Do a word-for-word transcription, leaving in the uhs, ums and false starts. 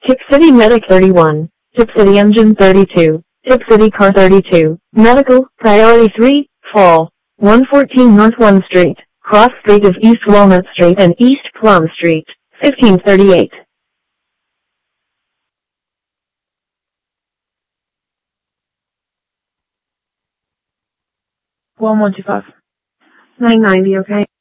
Tip City Medic thirty-one, Tip City Engine thirty-two, Tip City Car thirty-two, Medical, Priority three, Fall, one fourteen North one Street, Cross Street of East Walnut Street and East Plum Street, fifteen thirty-eight. one one two five. nine ninety, okay?